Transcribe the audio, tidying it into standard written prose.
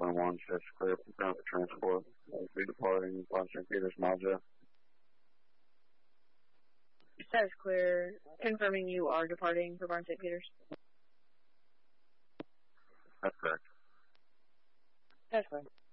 1 6 clear for ground for transport. Be departing Los St. Peters, Mazda. That is clear. Confirming you are departing for Barn St. Peters. That's correct. That's clear.